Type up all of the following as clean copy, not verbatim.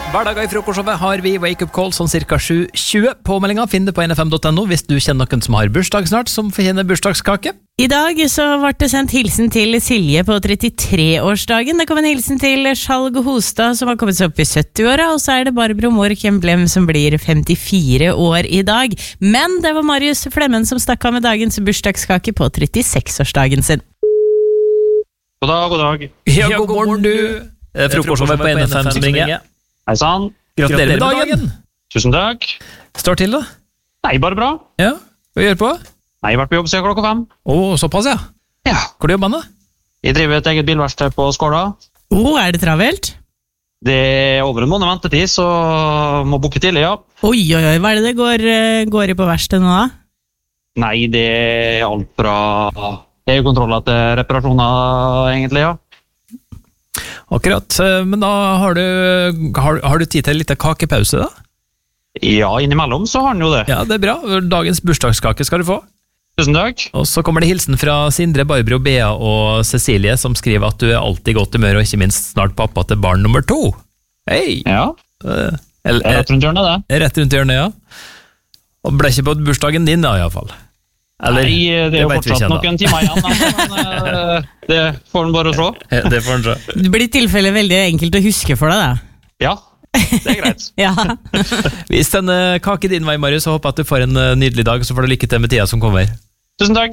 Hverdager I frokostshowet har vi Wake Up Call sånn cirka 7:20. Påmeldinga finner du på nfm.no hvis du kjenner noen som har bursdag snart, som fortjener bursdagskake. I dag så ble det sendt hilsen til Silje på 33-årsdagen. Det kom en hilsen til Skjalg Hostad som har kommet seg opp I 70-åra, og så det Barbro Mork Emblem som blir 54 år I dag. Men det var Marius Flemmen som stakk av med dagens bursdagskake på 36-årsdagen sin. God dag. Ja, god morgen du. Frokostshowet på NFM som ringer. Hei sann. Gratulerer med dagen. Tusen takk. Står til da? Nei, bare bra. Ja, hva gjør på? Nei, jeg har vært på jobb siden klokka 5. Såpass ja. Ja. Hvor du jobber da? Jeg driver et eget bilverksted på Skåla. Det travelt? Det over en måned ventetid, så må boke tidlig, ja. Oi, hva det går I på verksted nå da? Nei, det alt fra EU-kontroller til reparasjoner, egentlig, ja. Akkurat, men da har du tid til en liten kakepause da? Ja, innimellom så har den jo det. Ja, det bra. Dagens bursdagskake skal du få. Tusen takk. Og så kommer det hilsen fra Sindre, Barbro, Bea og Cecilie, som skriver at du alltid godt humør, og ikke minst snart pappa til barn nummer 2. Hei! Ja, rett rundt hjørnet det. Rett rundt hjørnet, ja. Og ble ikke på bursdagen din da, I hvert fall. Eller, nei, det jo fortsatt noen timer igjen, men det får den bare se. Det får den se. Det blir I tilfelle veldig enkelt å huske for deg da. Ja, det greit. Ja. Hvis denne kake din vei, Marius, så håper jeg at du får en nydelig dag, så får du lykke til med tida som kommer. Tusen takk.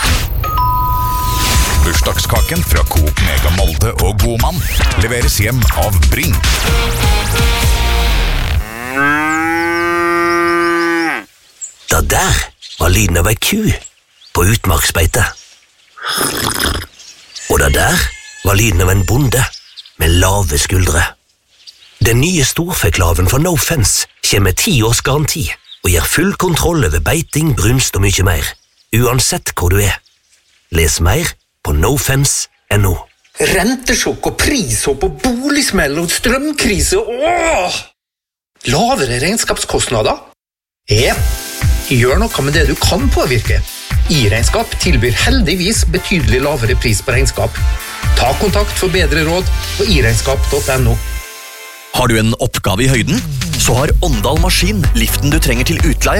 Bursdagskaken fra Coop Mega Molde og Godmann leveres hjem av Bring. Da der var lyden av ei ku på utmarksbeite. Og da der var lyden av en bonde med lave skuldre. Den nye storfeklaven fra No Fence kommer med 10 års garanti og gir full kontroll over beiting, brunst og mye mer, uansett hvor du Les mer på nofence.no. Rentesjokk og prishopp og boligsmell og strømkrise. Lavere regnskapskostnader? Gjør noe med det du kan påvirke. I-regnskap tilbyr heldigvis betydelig lavere pris på regnskap. Ta kontakt for bedre råd på iregnskap.no. Har du en oppgave I høyden? Så har Åndal Maskin liften du trenger til utleie.